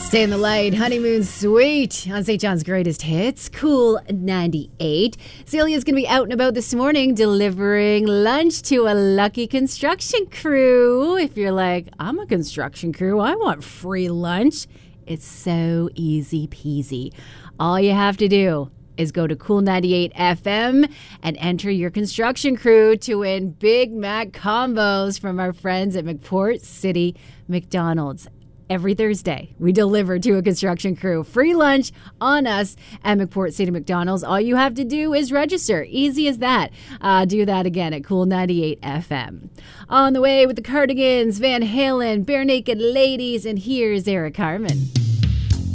Stay in the light, honeymoon suite on St. John's greatest hits, Cool 98. Celia's going to be out and about this morning delivering lunch to a lucky construction crew. If you're like, I'm a construction crew, I want free lunch. It's so easy peasy. All you have to do is go to Cool 98 FM and enter your construction crew to win Big Mac combos from our friends at McPort City McDonald's. Every Thursday, we deliver to a construction crew free lunch on us at McPort City McDonald's. All you have to do is register. Easy as that. Do that again at Cool 98 FM. On the way with the Cardigans, Van Halen, Bare Naked Ladies, and here's Eric Carmen.